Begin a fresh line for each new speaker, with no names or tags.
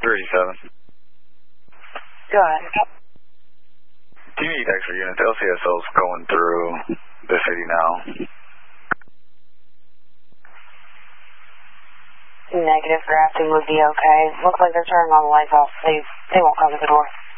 287.
Go ahead.
Do you need extra units? LCSO's going through the city now.
Negative, grafting would be okay. Looks like they're turning all the lights off. They won't come to the door.